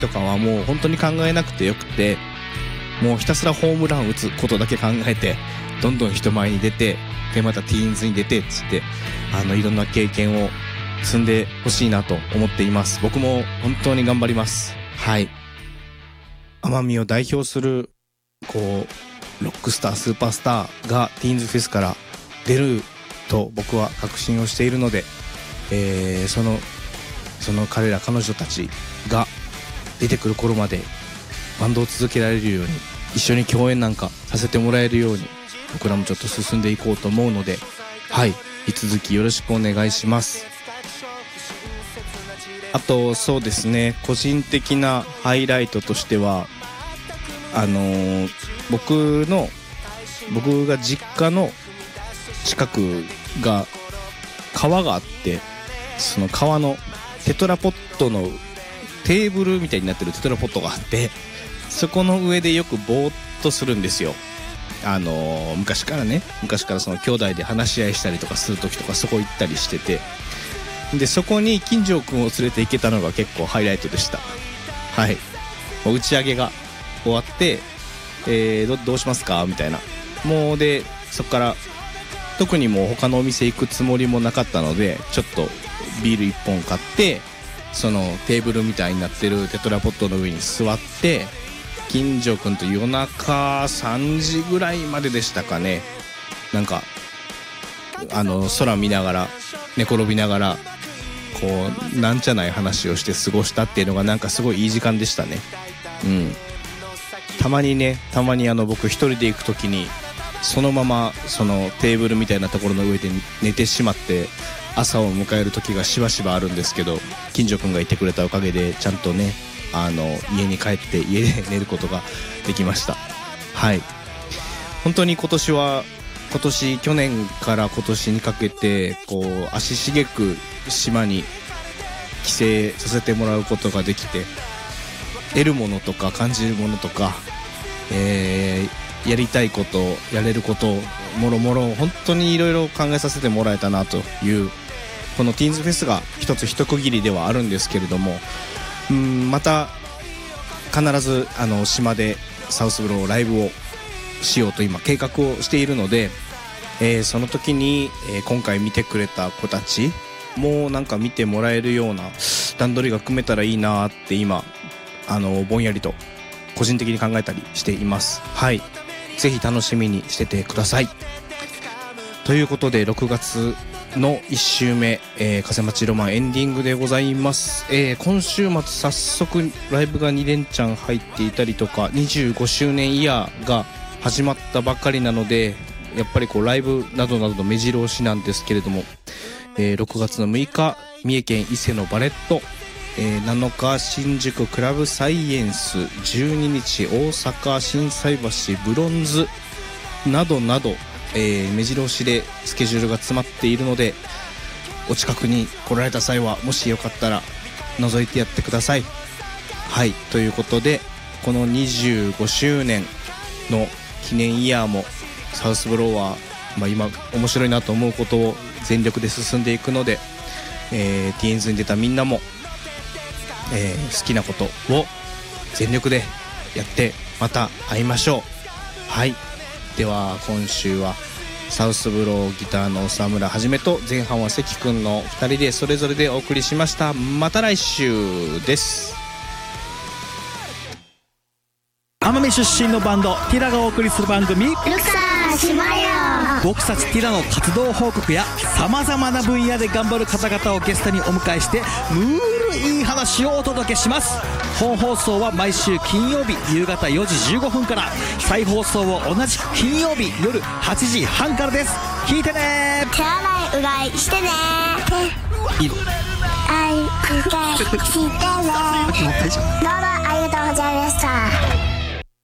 とかはもう本当に考えなくてよくて、もうひたすらホームラン打つことだけ考えて、どんどん人前に出て、でまたティーンズに出てっつって、いろんな経験を積んでほしいなと思っています。僕も本当に頑張ります。はい。奄美を代表するこうロックスター、スーパースターがティーンズフェスから出ると僕は確信をしているので、その彼ら彼女たちが出てくる頃までバンドを続けられるように、一緒に共演なんかさせてもらえるように、僕らもちょっと進んでいこうと思うので、はい、引き続きよろしくお願いします。あとそうですね、個人的なハイライトとしては僕が実家の近くが川があって、その川のテトラポットのテーブルみたいになってるテトラポットがあって、そこの上でよくぼーっとするんですよ。昔からその兄弟で話し合いしたりとかする時とかそこ行ったりしてて、でそこに金城くんを連れて行けたのが結構ハイライトでした。はい、打ち上げが終わって、どうしますかみたいな、もうでそこから特にもう他のお店行くつもりもなかったので、ちょっとビール1本買って、そのテーブルみたいになってるテトラポットの上に座って、金城くんと夜中3時ぐらいまででしたかね、なんか空見ながら寝転びながらこうなんちゃない話をして過ごしたっていうのがなんかすごいいい時間でしたね。うん。たまに僕一人で行く時にそのままそのテーブルみたいなところの上で寝てしまって朝を迎える時がしばしばあるんですけど、金城くんがいてくれたおかげでちゃんとね家に帰って家で寝ることができました。はい。本当に去年から今年にかけてこう足しげく島に帰省させてもらうことができて、得るものとか感じるものとか、やりたいことやれることもろもろ本当にいろいろ考えさせてもらえたなという、このティーンズフェスが一区切りではあるんですけれども、また必ず島でサウスブローライブをしようと今計画をしているので、その時に、今回見てくれた子たちもなんか見てもらえるような段取りが組めたらいいなって今ぼんやりと個人的に考えたりしています。はい、ぜひ楽しみにしててください。ということで6月の1週目、風待ちロマンエンディングでございます。今週末早速ライブが2連チャン入っていたりとか、25周年イヤーが始まったばかりなので、やっぱりこうライブなどなどの目白押しなんですけれども、6月の6日三重県伊勢のバレット、7日新宿クラブサイエンス、12日大阪心斎橋ブロンズなどなど、目白押しでスケジュールが詰まっているので、お近くに来られた際はもしよかったら覗いてやってください。はい、ということでこの25周年の記念イヤーもサウスブローは、今面白いなと思うことを全力で進んでいくので、ティーンズに出たみんなも、好きなことを全力でやってまた会いましょう。はい、では今週はサウスブローギターの沢村はじめと前半は関くんの2人でそれぞれでお送りしました。また来週です。 奄美出身のバンドティラがお送りする番組ルクサー島よ。 僕たちティラの活動報告やさまざまな分野で頑張る方々をゲストにお迎えしてムールいい話をお届けします。本放送は毎週金曜日夕方4時15分から、再放送を同じく金曜日夜8時半からです。聞いてね。 手洗いうがいしてね。 いいの愛してね。どうもありがとうございました。